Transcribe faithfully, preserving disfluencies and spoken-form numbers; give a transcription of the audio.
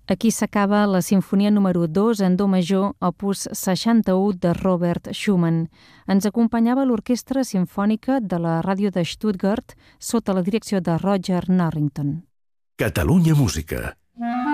Aquí s'acaba la sinfonia número dos en do major, opus seixanta-u de Robert Schumann. Ens acompanyava l'Orquestra Simfònica de la Ràdio de Stuttgart sota la direcció de Roger Norrington. Catalunya Música.